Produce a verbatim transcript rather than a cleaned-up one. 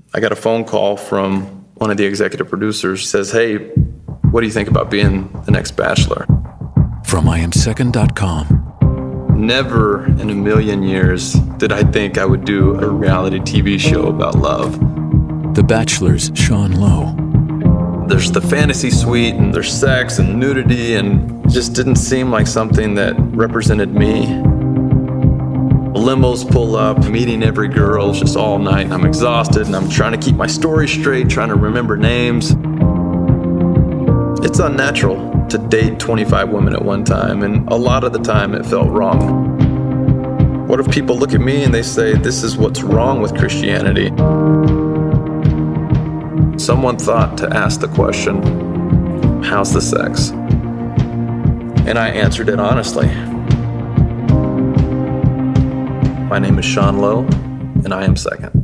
I got a phone call from one of the executive producers. Says, hey, what do you think about being the next Bachelor? From I am second dot com. Never in a million years did I think I would do a reality T V show about love. The Bachelor's Sean Lowe. There's the fantasy suite, and there's sex and nudity, and it just didn't seem like something that represented me. Limos pull up, meeting every girl just all night, and I'm exhausted, and I'm trying to keep my story straight, trying to remember names. It's unnatural to date twenty-five women at one time, and a lot of the time it felt wrong. What if people look at me and they say, this is what's wrong with Christianity? Someone thought to ask the question, how's the sex? And I answered it honestly. My name is Sean Lowe, and I am second.